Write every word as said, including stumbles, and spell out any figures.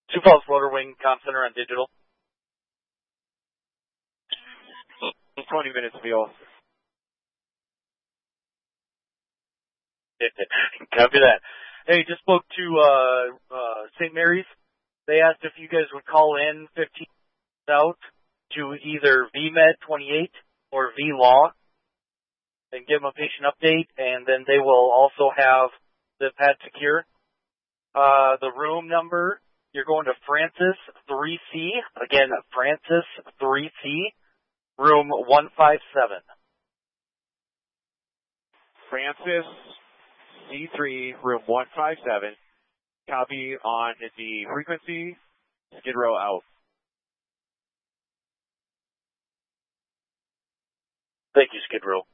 Sioux Falls Floater Wing Comm Center on digital. twenty minutes, Bill. Copy that. Hey, just spoke to uh, uh, Saint Mary's. They asked if you guys would call in fifteen minutes out to either V Med twenty-eight or V Law and give them a patient update, and then they will also have the pad secure. Uh, the room number, you're going to Francis three C. Again, Francis three C, room one five seven. Francis C three, room one five seven. Copy on the frequency. Skid Row out. Thank you, Skid Row.